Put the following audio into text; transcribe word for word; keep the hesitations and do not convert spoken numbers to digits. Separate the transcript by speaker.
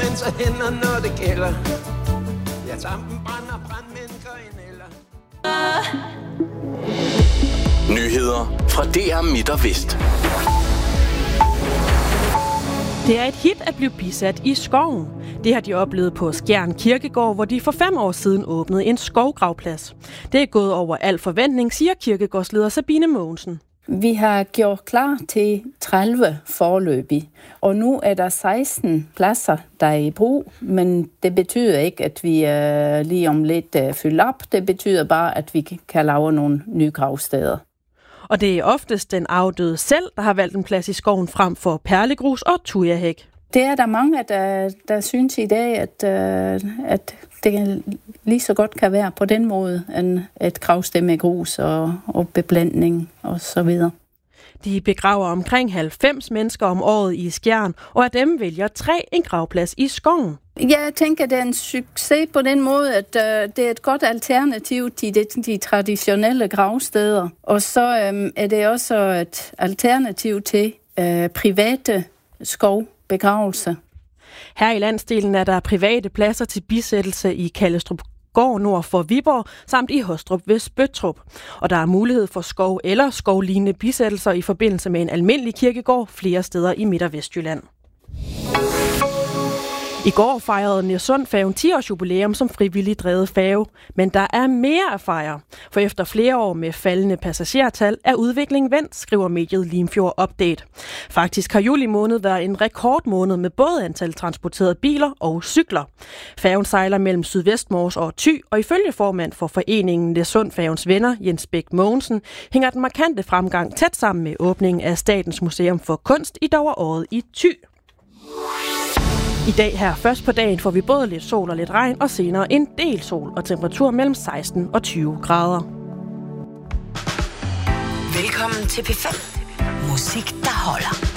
Speaker 1: mænd så hænder, når det gælder. Ja, tampen brænder, brandmænd går ind eller.
Speaker 2: Nyheder fra D R Midt og Vest.
Speaker 3: Det er et hit at blive bisat i skoven. Det har de oplevet på Skjern Kirkegård, hvor de for fem år siden åbnede en skovgravplads. Det er gået over al forventning, siger kirkegårdsleder Sabine Mogensen.
Speaker 4: Vi har gjort klar til tredive forløbig, og nu er der seksten pladser, der er i brug, men det betyder ikke, at vi er lige om lidt fyldt op. Det betyder bare, at vi kan lave nogle nye gravsteder.
Speaker 3: Og det er oftest den afdøde selv, der har valgt en plads i skoven frem for perlegrus og tujahæk.
Speaker 4: Det er der mange, der, der synes i dag, at, at det lige så godt kan være på den måde, end et gravsted med grus og, og beblanding og så videre.
Speaker 3: De begraver omkring halvfems mennesker om året i Skjern, og af dem vælger tre en gravplads i skoven.
Speaker 4: Jeg tænker, det er en succes på den måde, at uh, det er et godt alternativ til de, de traditionelle gravsteder. Og så um, er det også et alternativ til uh, private skovbegravelser.
Speaker 3: Her i landsdelen er der private pladser til bisættelse i Kallestrup Gård nord for Viborg, samt i Hostrup ved Spøttrup. Og der er mulighed for skov- eller skovlignende bisættelser i forbindelse med en almindelig kirkegård flere steder i Midt- og Vestjylland. I går fejrede Nersundfærgen ti års jubilæum som frivilligt drevet færge, men der er mere at fejre. For efter flere år med faldende passagertal er udviklingen vendt, skriver mediet Limfjord Update. Faktisk har juli måned været en rekordmåned med både antal transporterede biler og cykler. Færgen sejler mellem Sydvestmors og Thy, og ifølge formand for foreningen Nersundfærgens venner, Jens Bæk Mogensen, hænger den markante fremgang tæt sammen med åbningen af Statens Museum for Kunst i Dovreåret i Thy. I dag her først på dagen får vi både lidt sol og lidt regn, og senere en del sol og temperatur mellem seksten og tyve grader.
Speaker 5: Velkommen til P fem. Musik, der holder.